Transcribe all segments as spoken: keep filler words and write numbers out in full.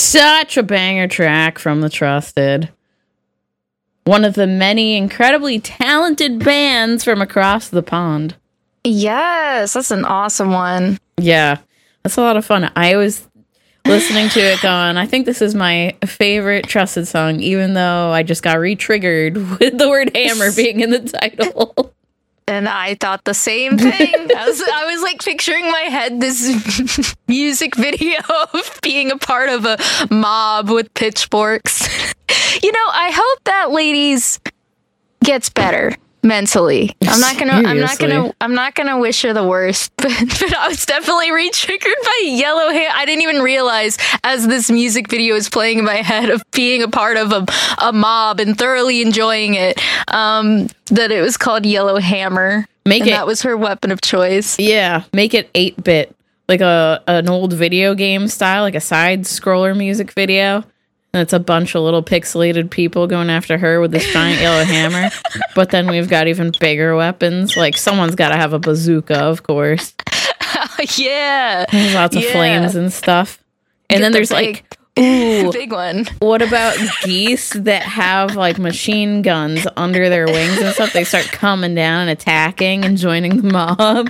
Such a banger track from The Trusted. One of the many incredibly talented bands from across the pond. Yes, that's an awesome one. Yeah, that's a lot of fun. I was listening to it going, I think this is my favorite Trusted song, even though I just got re-triggered with the word hammer being in the title. And I thought the same thing. I was, I was like picturing in my head this music video of being a part of a mob with pitchforks. You know, I hope that ladies gets better mentally. I'm not gonna. I'm not gonna. I'm not gonna wish her the worst. But, but I was definitely re-triggered by Yellow Hammer. I didn't even realize as this music video was playing in my head of being a part of a, a mob and thoroughly enjoying it. Um, that it was called Yellow Hammer. Make and it. That was her weapon of choice. Yeah, make it eight bit, like a an old video game style, like a side scroller music video. And it's a bunch of little pixelated people going after her with this giant yellow hammer. But then we've got even bigger weapons. Like, someone's got to have a bazooka, of course. Yeah. There's lots of yeah. flames and stuff. And Get then the there's big, like, ooh. Big one. What about geese that have, like, machine guns under their wings and stuff? They start coming down and attacking and joining the mob.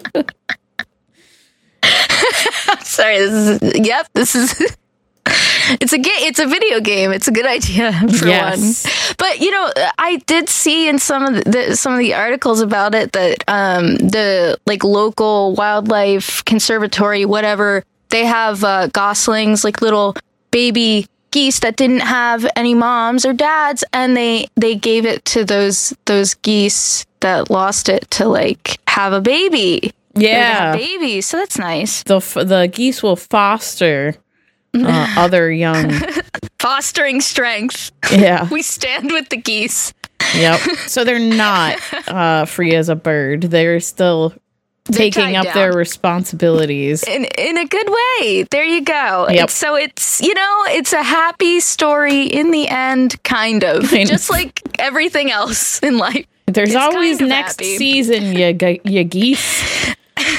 Sorry, this is, yep, this is... It's a ga- It's a video game. It's a good idea for yes. one. But you know, I did see in some of the, the some of the articles about it that um, the like local wildlife conservatory, whatever, they have uh, goslings, like little baby geese that didn't have any moms or dads, and they they gave it to those those geese that lost it to like have a baby. Yeah, baby. So that's nice. The the geese will foster. Uh, other young fostering strength. Yeah, we stand with the geese. Yep. So they're not uh, free as a bird. They're still they're taking up down. Their responsibilities in in a good way. There you go. Yep. It's, so it's you know it's a happy story in the end, kind of, kind just of. Like everything else in life. There's it's always kind of next happy. season. You g- you geese.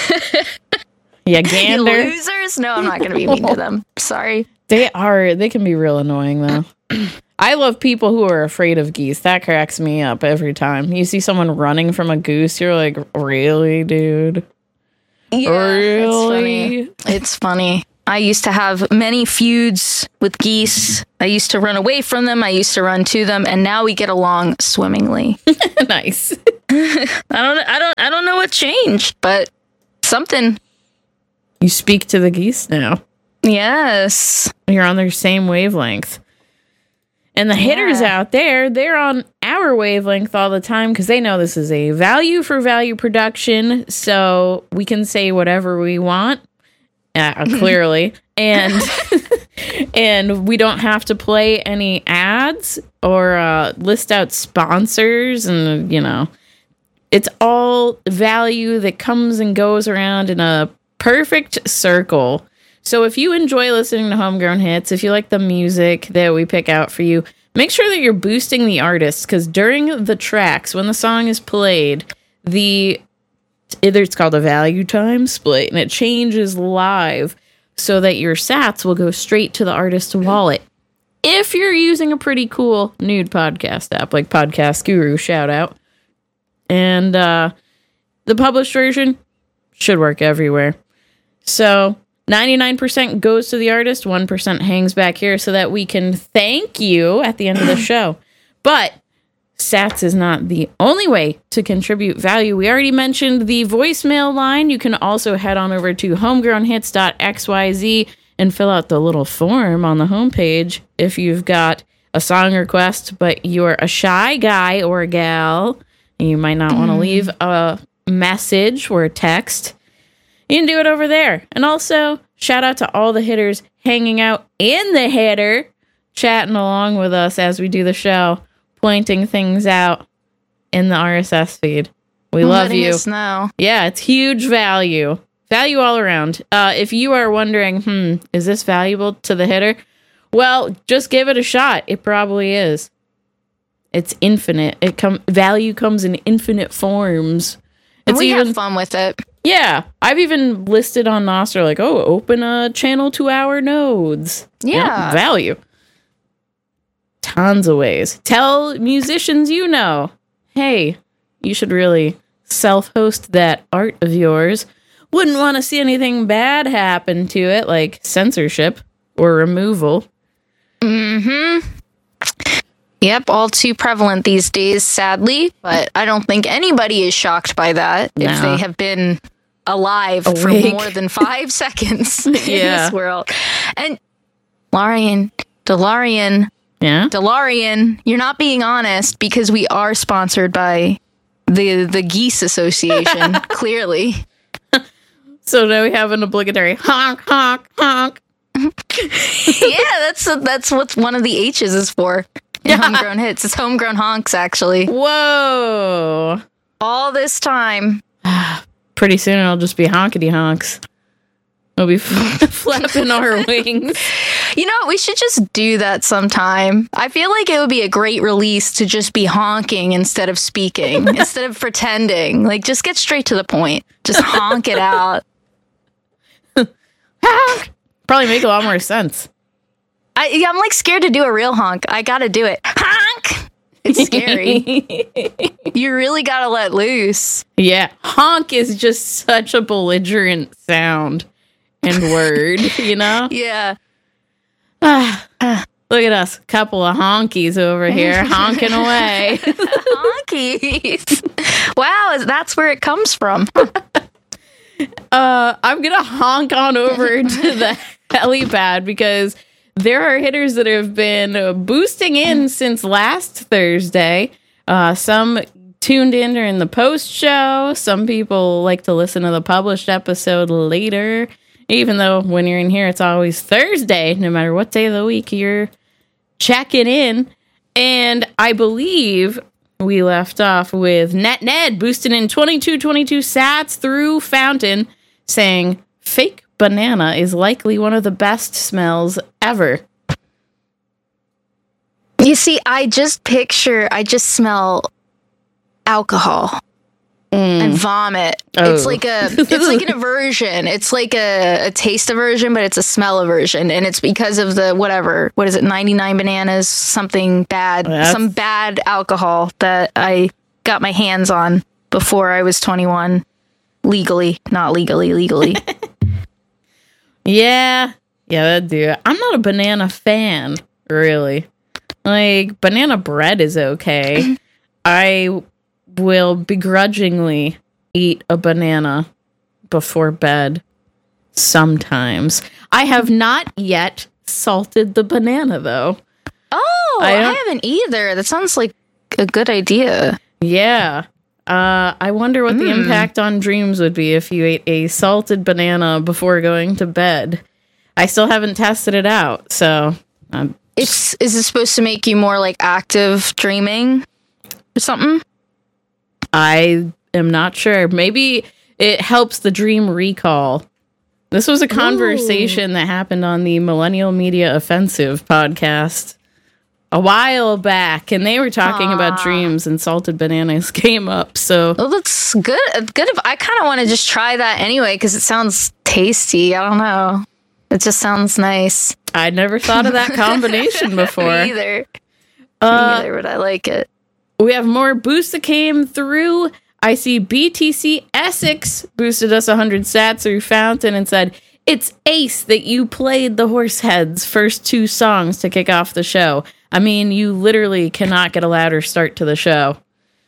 Yeah, gander. You losers? No, I'm not going to be mean to them. Sorry. They are. They can be real annoying, though. I love people who are afraid of geese. That cracks me up every time. You see someone running from a goose, you're like, really, dude? Yeah, really? It's funny. It's funny. I used to have many feuds with geese. I used to run away from them. I used to run to them, and now we get along swimmingly. Nice. I don't. I don't. I don't know what changed, but something. You speak to the geese now. Yes. You're on their same wavelength. And the yeah. hitters out there, they're on our wavelength all the time because they know this is a value for value production. So we can say whatever we want, uh, clearly. and and we don't have to play any ads or uh, list out sponsors. And, you know, it's all value that comes and goes around in a perfect circle. So if you enjoy listening to Homegrown Hits, if you like the music that we pick out for you, make sure that you're boosting the artists, because during the tracks, when the song is played, the either it's called a value time split, and it changes live so that your sats will go straight to the artist's wallet. If you're using a pretty cool nude podcast app like Podcast Guru, shout out. And uh, the published version should work everywhere. So ninety-nine percent goes to the artist, one percent hangs back here so that we can thank you at the end of the show. But sats is not the only way to contribute value. We already mentioned the voicemail line. You can also head on over to homegrown hits dot x y z and fill out the little form on the homepage if you've got a song request, but you're a shy guy or a gal, and you might not want to leave a message or a text. You can do it over there. And also, shout out to all the hitters hanging out in the header, chatting along with us as we do the show, pointing things out in the R S S feed. We I'm love you. Us know. Yeah, it's huge value. Value all around. Uh, if you are wondering, hmm, is this valuable to the hitter? Well, just give it a shot. It probably is. It's infinite. It com- value comes in infinite forms. It's we even have fun with it. Yeah, I've even listed on Nostr like, oh, open a channel to our nodes. Yeah. Value. Tons of ways. Tell musicians you know, hey, you should really self-host that art of yours. Wouldn't want to see anything bad happen to it, like censorship or removal. Mm-hmm. Yep, all too prevalent these days, sadly. But I don't think anybody is shocked by that No. if they have been alive Awake. for more than five seconds in Yeah. this world. And Larian, DeLarian, Yeah? DeLarian, you're not being honest because we are sponsored by the the Geese Association, clearly. So now we have an obligatory honk, honk, honk. Yeah, that's that's what one of the H's is for. In Yeah. Homegrown hits. It's homegrown honks, actually. Whoa. All this time. Pretty soon it'll just be honkity honks. We'll be f- flapping our wings. You know, we should just do that sometime. I feel like it would be a great release to just be honking instead of speaking, instead of pretending. Like, just get straight to the point. Just honk it out. Honk. Probably make a lot more sense. I, yeah, I'm like scared to do a real honk. I gotta do it. Honk! It's scary. You really gotta let loose. Yeah. Honk is just such a belligerent sound and word, you know? Yeah. Ah, look at us. Couple of honkies over here honking away. Honkies. Wow, that's where it comes from. Uh, I'm going to honk on over to the helipad because there are hitters that have been boosting in since last Thursday. Uh, some tuned in during the post show. Some people like to listen to the published episode later, even though when you're in here, it's always Thursday, no matter what day of the week you're checking in. And I believe we left off with Net Ned boosting in twenty-two twenty-two sats through Fountain, saying fake banana is likely one of the best smells ever. You see, I just picture, I just smell alcohol and vomit. Oh. It's like a, it's like an aversion. It's like a, a taste aversion, but it's a smell aversion, and it's because of the whatever. What is it? ninety-nine bananas, something bad, That's- some bad alcohol that I got my hands on before I was twenty-one, legally, not legally, legally. Yeah. Yeah, that'd do it. I'm not a banana fan, really. Like, banana bread is okay. I will begrudgingly eat a banana before bed sometimes. I have not yet salted the banana, though. Oh, I I, don't- haven't either. That sounds like a good idea. Yeah. Uh, I wonder what the impact on dreams would be if you ate a salted banana before going to bed. I still haven't tested it out, so um, It's is it supposed to make you more like active dreaming or something? I am not sure. Maybe it helps the dream recall. This was a conversation that happened on the Millennial Media Offensive podcast a while back, and they were talking about dreams, and salted bananas came up. So Well, that's good. Good. If I kind of want to just try that anyway because it sounds tasty. I don't know. It just sounds nice. I never thought of that combination before. Me either. Uh, Me either, but I like it. We have more boosts that came through. I see B T C Essex boosted us one hundred sats through Fountain and said, it's ace that you played the Horseheads first two songs to kick off the show. I mean, you literally cannot get a louder start to the show.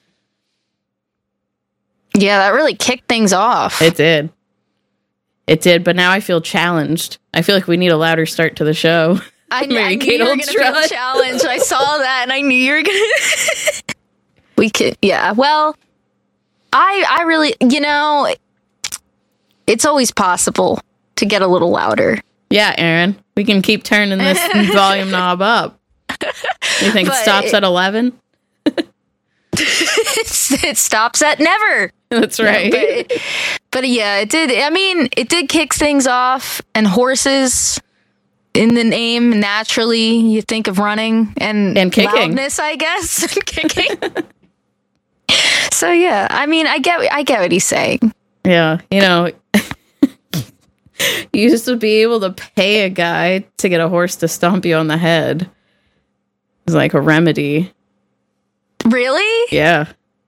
Yeah, that really kicked things off. It did. It did, but now I feel challenged. I feel like we need a louder start to the show. I, kn- I Mary knew Kate you were going to feel Ultra. challenged. I saw that, and I knew you were going to. We could, yeah. Well, I, I really, you know, it's always possible to get a little louder. Yeah, Aaron, we can keep turning this volume knob up. You think it But stops it- at eleven? it stops at never. That's right. But, but yeah, it did. I mean, it did kick things off, and horses in the name naturally. You think of running and And kicking. loudness, I guess, and kicking. So yeah, I mean, I get, I get what he's saying. Yeah, you know, you used to be able to pay a guy to get a horse to stomp you on the head. It was like a remedy. Really? Yeah.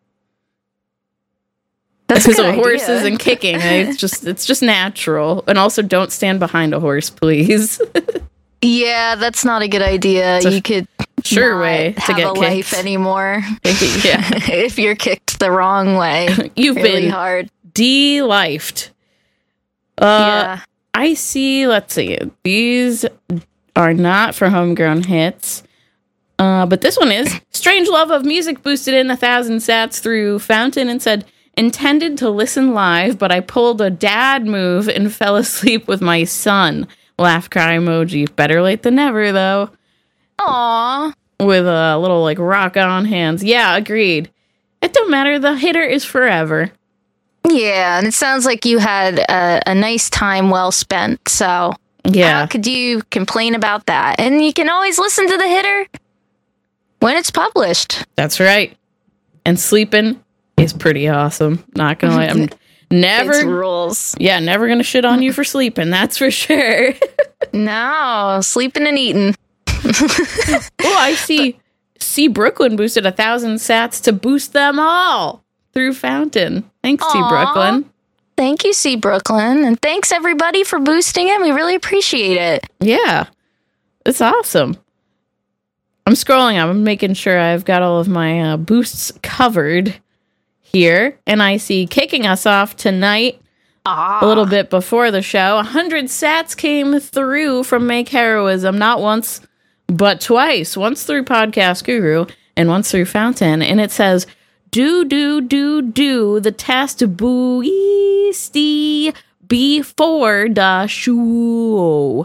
That's Because a a good horse idea. isn't kicking. It's just it's just natural. And also don't stand behind a horse, please. Yeah, that's not a good idea. It's a You could sure not way to have get a kicked. life anymore Yeah. if you're kicked the wrong way. You've really been hard. de-lifed. Uh Yeah. I see, let's see. These are not for homegrown hits. Uh, but this one is. Strange Love of Music boosted in a thousand sats through Fountain and said, intended to listen live, but I pulled a dad move and fell asleep with my son. Laugh cry emoji. Better late than never, though. Aw. With a little, like, rock on hands. Yeah, agreed. It don't matter. The hitter is forever. Yeah, and it sounds like you had a, a nice time well spent. So Yeah. how could you complain about that? And you can always listen to the hitter when it's published. That's right. And sleeping is pretty awesome. Not gonna lie. I'm It's never rules. Yeah, never gonna shit on you for sleeping, that's for sure. No, sleeping and eating. Oh, I see see Brooklyn boosted a thousand sats to boost them all through Fountain. Thanks, T Aw. Brooklyn. Thank you, C. Brooklyn. And thanks, everybody, for boosting it. We really appreciate it. Yeah. It's awesome. I'm scrolling, I'm making sure I've got all of my uh, boosts covered here. And I see kicking us off tonight. Ah. A little bit before the show, one hundred sats came through from Make Heroism, not once, but twice. Once through Podcast Guru and once through Fountain. And it says, do, do, do, do the test boosty before the show.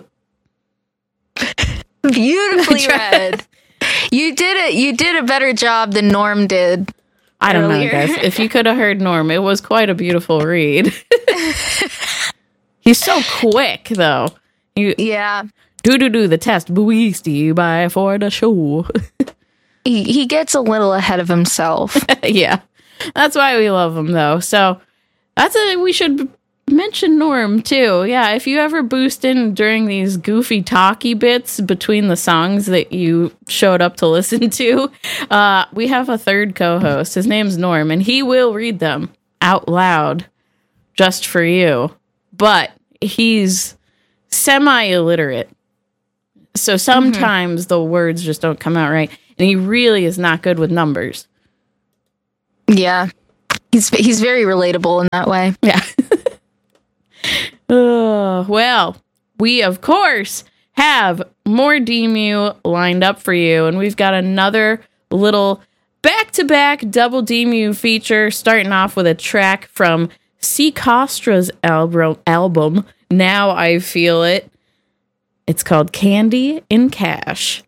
Beautifully read. You did it. You did a better job than Norm did. I don't earlier. know, guys. If you could have heard Norm, it was quite a beautiful read. He's so quick, though. You, Yeah. do, do, do the test boosty before the show. He, he gets a little ahead of himself. Yeah, that's why we love him, though. So that's a we should mention Norm too. Yeah, if you ever boost in during these goofy talky bits between the songs that you showed up to listen to, uh, we have a third co-host. His name's Norm, and he will read them out loud just for you. But he's semi-illiterate, so sometimes the words just don't come out right. And he really is not good with numbers. Yeah. He's he's very relatable in that way. Yeah. uh, well, we, of course, have more D M U lined up for you. And we've got another little back-to-back double D M U feature, starting off with a track from C. Costra's album, album, Now I Feel It. It's called Candy in Cash.